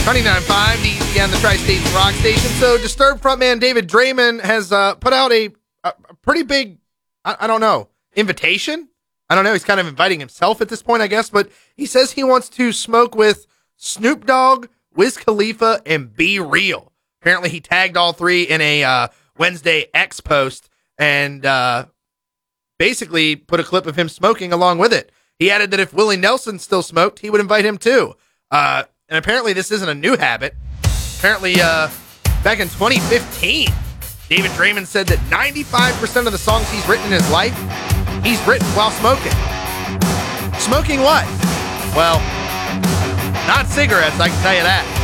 99.5 DCN, the Tri-State Rock Station. So Disturbed frontman David Draymond has put out a pretty big, I don't know, invitation? I don't know. He's kind of inviting himself at this point, I guess. But he says he wants to smoke with Snoop Dogg, Wiz Khalifa, and Be Real. Apparently he tagged all three in a Wednesday X post and basically put a clip of him smoking along with it. He added that if Willie Nelson still smoked, he would invite him too. And apparently this isn't a new habit. Apparently, back in 2015, David Draymond said that 95% of the songs he's written in his life, he's written while smoking. Smoking what? Well, not cigarettes, I can tell you that.